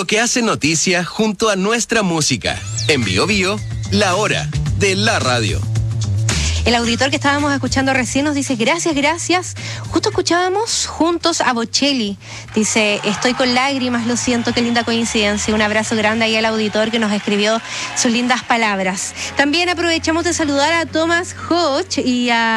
que hace noticia junto a nuestra música. En Bio Bio, la hora de la radio. El auditor que estábamos escuchando recién nos dice gracias. Justo escuchábamos juntos a Bocelli. Dice, estoy con lágrimas, lo siento, qué linda coincidencia. Un abrazo grande ahí al auditor que nos escribió sus lindas palabras. También aprovechamos de saludar a Thomas Hodge y a